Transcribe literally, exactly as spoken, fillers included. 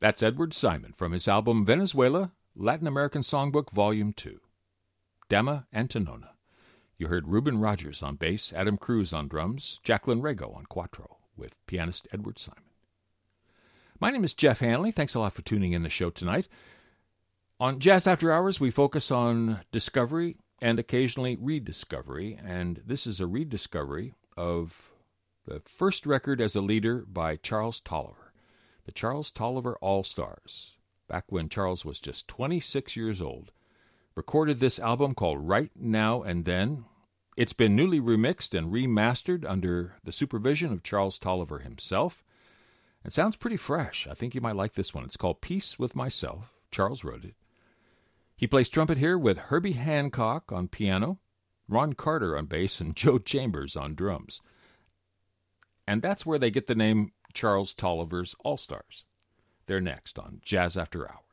That's Edward Simon from his album Venezuela, Latin American Songbook, Volume two. Dama Antonona. You heard Reuben Rogers on bass, Adam Cruz on drums, Jacqueline Rego on cuatro, with pianist Edward Simon. My name is Jeff Hanley. Thanks a lot for tuning in the show tonight. On Jazz After Hours, we focus on discovery and occasionally rediscovery, and this is a rediscovery of the first record as a leader by Charles Tolliver, the Charles Tolliver All-Stars, back when Charles was just twenty-six years old. Recorded this album called Right Now and Then. It's been newly remixed and remastered under the supervision of Charles Tolliver himself. It sounds pretty fresh. I think you might like this one. It's called Peace with Myself. Charles wrote it. He plays trumpet here with Herbie Hancock on piano, Ron Carter on bass, and Joe Chambers on drums. And that's where they get the name Charles Tolliver's All-Stars. They're next on Jazz After Hours.